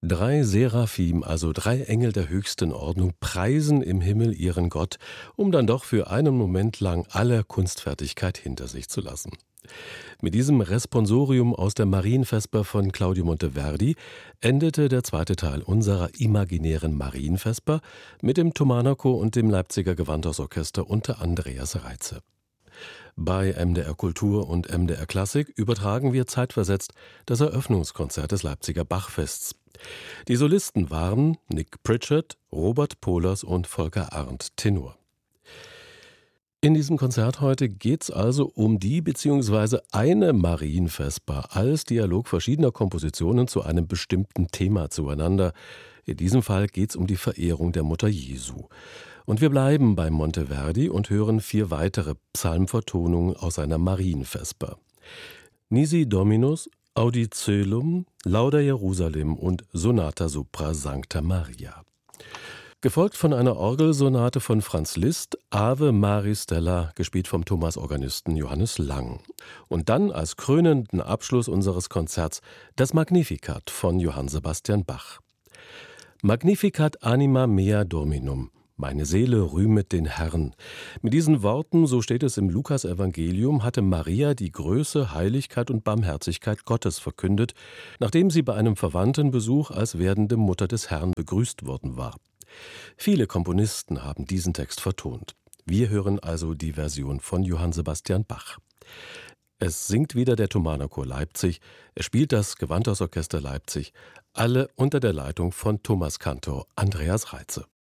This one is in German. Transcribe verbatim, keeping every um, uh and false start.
Drei Seraphim, also drei Engel der höchsten Ordnung, preisen im Himmel ihren Gott, um dann doch für einen Moment lang alle Kunstfertigkeit hinter sich zu lassen. Mit diesem Responsorium aus der Marienvesper von Claudio Monteverdi endete der zweite Teil unserer imaginären Marienvesper mit dem Thomanerchor und dem Leipziger Gewandhausorchester unter Andreas Reitze. Bei M D R Kultur und M D R Klassik übertragen wir zeitversetzt das Eröffnungskonzert des Leipziger Bachfests. Die Solisten waren Nick Pritchard, Robert Pohlers und Volker Arndt, Tenor. In diesem Konzert heute geht es also um die bzw. eine Marienvesper als Dialog verschiedener Kompositionen zu einem bestimmten Thema zueinander. In diesem Fall geht es um die Verehrung der Mutter Jesu. Und wir bleiben bei Monteverdi und hören vier weitere Psalmvertonungen aus seiner Marienvesper. Nisi Dominus, Audi Coelum, Lauda Jerusalem und Sonata Sopra Sancta Maria. Gefolgt von einer Orgelsonate von Franz Liszt, Ave Maris Stella, gespielt vom Thomasorganisten Johannes Lang. Und dann als krönenden Abschluss unseres Konzerts das Magnificat von Johann Sebastian Bach. Magnificat anima mea Dominum. Meine Seele rühmet den Herrn. Mit diesen Worten, so steht es im Lukasevangelium, hatte Maria die Größe, Heiligkeit und Barmherzigkeit Gottes verkündet, nachdem sie bei einem Verwandtenbesuch als werdende Mutter des Herrn begrüßt worden war. Viele Komponisten haben diesen Text vertont. Wir hören also die Version von Johann Sebastian Bach. Es singt wieder der Thomanerchor Leipzig, es spielt das Gewandhausorchester Leipzig, alle unter der Leitung von Thomas Kantor Andreas Reitze.